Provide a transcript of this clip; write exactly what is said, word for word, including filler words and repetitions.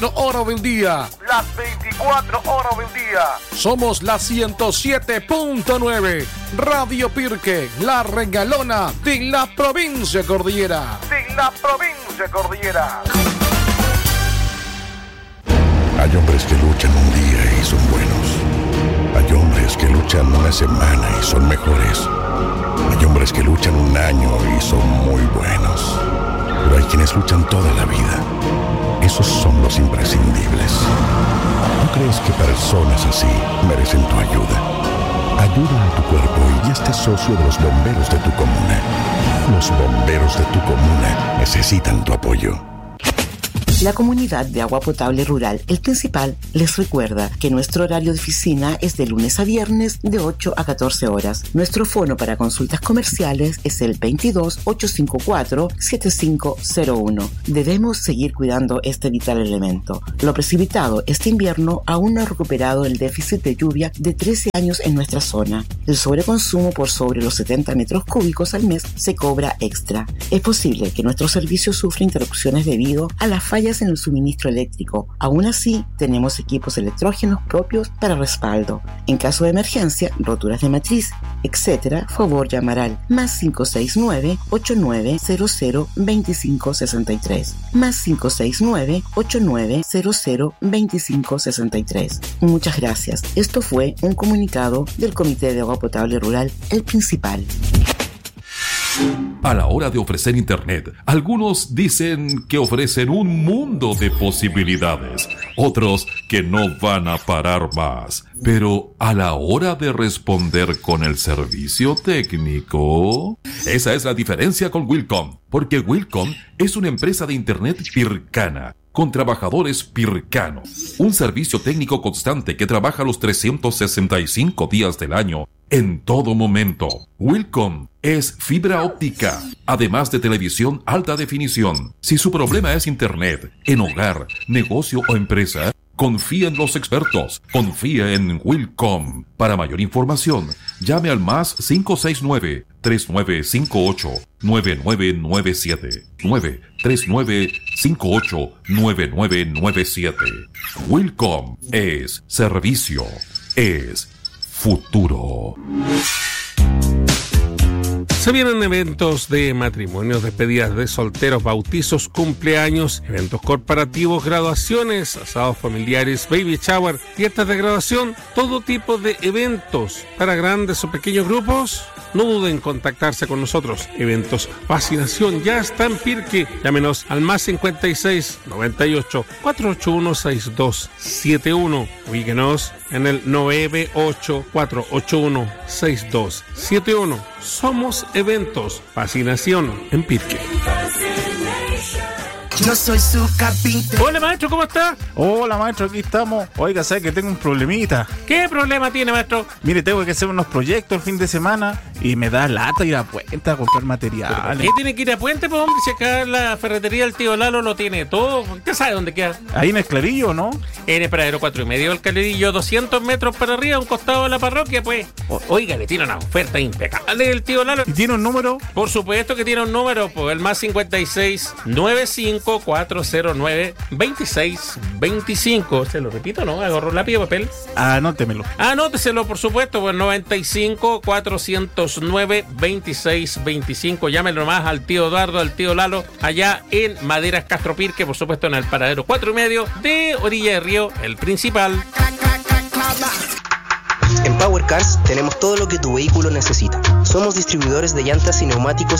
horas del día. Las veinticuatro horas del día. Somos la ciento siete punto nueve. Radio Pirque, la regalona de la provincia Cordillera. De la provincia Cordillera. Hay hombres que luchan un día y son buenos. Hay hombres que luchan una semana y son mejores. Hay hombres que luchan un año y son muy buenos. Pero hay quienes luchan toda la vida. Esos son los imprescindibles. ¿No crees que personas así merecen tu ayuda? Ayuda a tu cuerpo y hazte socio de los bomberos de tu comuna. Los bomberos de tu comuna necesitan tu apoyo. La Comunidad de Agua Potable Rural El Principal les recuerda que nuestro horario de oficina es de lunes a viernes de ocho a catorce horas. Nuestro fono para consultas comerciales es el veintidós, ochocientos cincuenta y cuatro, setenta y cinco cero uno. Debemos seguir cuidando este vital elemento. Lo precipitado este invierno aún no ha recuperado el déficit de lluvia de trece años en nuestra zona. El sobreconsumo por sobre los setenta metros cúbicos al mes se cobra extra. Es posible que nuestro servicio sufra interrupciones debido a las fallas en el suministro eléctrico. Aún así, tenemos equipos electrógenos propios para respaldo. En caso de emergencia, roturas de matriz, etcétera, favor llamar al más cinco seis nueve, ocho nueve cero cero, dos cinco seis tres. Más cinco seis nueve, ocho nueve cero cero, dos cinco seis tres. Muchas gracias. Esto fue un comunicado del Comité de Agua Potable Rural El Principal. A la hora de ofrecer Internet, algunos dicen que ofrecen un mundo de posibilidades, otros que no van a parar más. Pero a la hora de responder con el servicio técnico, esa es la diferencia con Wilcom, porque Wilcom es una empresa de Internet pircana, con trabajadores pircanos, un servicio técnico constante que trabaja los trescientos sesenta y cinco días del año, en todo momento. Wilcom es fibra óptica, además de televisión alta definición. Si su problema es Internet, en hogar, negocio o empresa, confía en los expertos. Confía en Wilcom. Para mayor información, llame al más cinco seis nueve, tres nueve cinco ocho, nueve nueve nueve siete. nueve tres nueve cinco ocho, nueve nueve nueve siete. Wilcom es servicio, es futuro. Se vienen eventos de matrimonios, despedidas de solteros, bautizos, cumpleaños, eventos corporativos, graduaciones, asados familiares, baby shower, fiestas de graduación, todo tipo de eventos para grandes o pequeños grupos. No duden en contactarse con nosotros. Eventos Fascinación ya está en Pirque. Llámenos al más cincuenta y seis, noventa y ocho, cuatrocientos ochenta y uno, sesenta y dos setenta y uno. Ubíquenos en el nueve ocho cuatro ocho uno, seis dos siete uno. Somos Eventos Fascinación en Pirque. Yo soy su capitán. Hola, maestro, ¿cómo está? Hola, maestro, aquí estamos. Oiga, ¿sabe que tengo un problemita? ¿Qué problema tiene, maestro? Mire, tengo que hacer unos proyectos el fin de semana y me da lata ir a Puente a comprar materiales. ¿Qué tiene que ir a Puente, pues, hombre? Si acá la ferretería del tío Lalo lo tiene todo. ¿Usted sabe dónde queda? Ahí en el Clarillo, ¿no? En el Paradero cuatro y medio del Clarillo, doscientos metros para arriba, a un costado de la parroquia, pues. O, oiga, le tiene una oferta impecable del tío Lalo. ¿Y tiene un número? Por supuesto que tiene un número, pues, el más cincuenta y seis, noventa y cinco, cuatrocientos nueve, veintiséis veinticinco. ¿Se lo repito, no? Agarro lápiz y papel. Anótemelo. Anóteselo, por supuesto, pues noventa y cinco, cuatrocientos nueve, veintiséis veinticinco. Llámenlo más al tío Eduardo, al tío Lalo, allá en Maderas Castro Pirque, por supuesto, en el Paradero cuatro y medio de Orilla de Río, El Principal. En Power Cars tenemos todo lo que tu vehículo necesita. Somos distribuidores de llantas y neumáticos